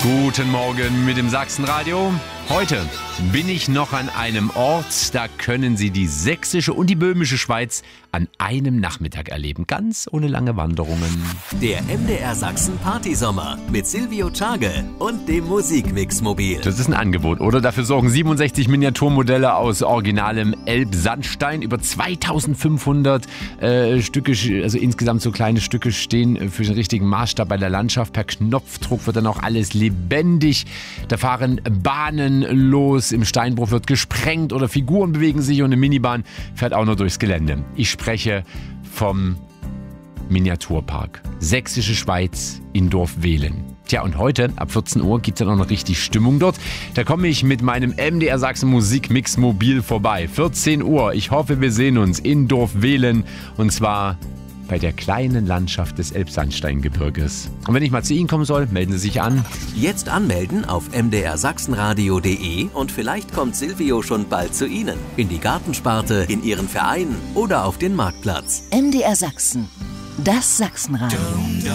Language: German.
Guten Morgen mit dem Sachsenradio. Heute bin ich noch an einem Ort, da können Sie die sächsische und die böhmische Schweiz an einem Nachmittag erleben, ganz ohne lange Wanderungen. Der MDR Sachsen Partysommer mit Silvio Tschage und dem Musikmix-Mobil. Das ist ein Angebot, oder? Dafür sorgen 67 Miniaturmodelle aus originalem Elbsandstein. Über 2500 Stücke, also insgesamt so kleine Stücke stehen für den richtigen Maßstab bei der Landschaft. Per Knopfdruck wird dann auch alles lebendig. Da fahren Bahnen los, im Steinbruch wird gesprengt oder Figuren bewegen sich und eine Minibahn fährt auch noch durchs Gelände. Ich spreche vom Miniaturpark Sächsische Schweiz in Dorf Wehlen. Tja, und heute ab 14 Uhr gibt es dann auch noch richtig Stimmung dort. Da komme ich mit meinem MDR Sachsen Musikmix Mobil vorbei. 14 Uhr, ich hoffe, wir sehen uns in Dorf Wehlen und zwar bei der kleinen Landschaft des Elbsandsteingebirges. Und wenn ich mal zu Ihnen kommen soll, melden Sie sich an. Jetzt anmelden auf mdrsachsenradio.de und vielleicht kommt Silvio schon bald zu Ihnen. In die Gartensparte, in Ihren Verein oder auf den Marktplatz. MDR Sachsen, das Sachsenradio.